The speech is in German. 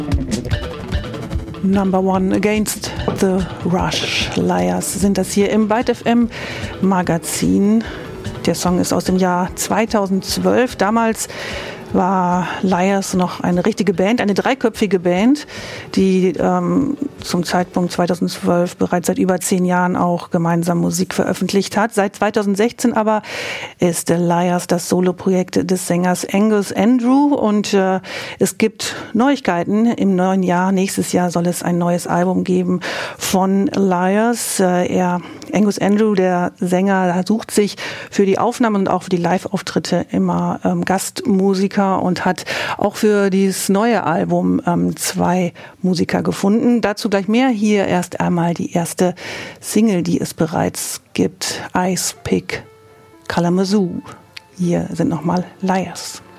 Number One Against the Rush. Liars sind das hier im Byte FM Magazin. Der Song ist aus dem Jahr 2012. Damals war Liars noch eine richtige Band, eine dreiköpfige Band, die zum Zeitpunkt 2012 bereits seit über 10 Jahren auch gemeinsam Musik veröffentlicht hat. Seit 2016 aber ist Liars das Soloprojekt des Sängers Angus Andrew und es gibt Neuigkeiten. Im neuen Jahr, nächstes Jahr, soll es ein neues Album geben von Liars. Angus Andrew, der Sänger, sucht sich für die Aufnahmen und auch für die Live-Auftritte immer Gastmusiker und hat auch für dieses neue Album 2 Musiker gefunden. Dazu gleich mehr. Hier erst einmal die erste Single, die es bereits gibt. Ice Pick Kalamazoo. Hier sind nochmal Liars.